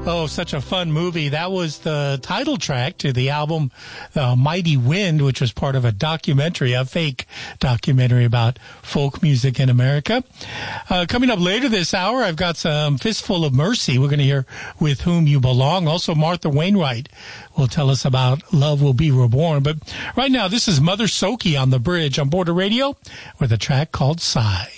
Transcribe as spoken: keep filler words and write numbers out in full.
Oh, such a fun movie. That was the title track to the album uh, Mighty Wind, which was part of a documentary, a fake documentary about folk music in America. Uh, coming up later this hour, I've got some Fistful of Mercy. We're going to hear With Whom You Belong. Also, Martha Wainwright will tell us about Love Will Be Reborn. But right now, this is Mother Soki on the Bridge on Border Radio with a track called Sigh.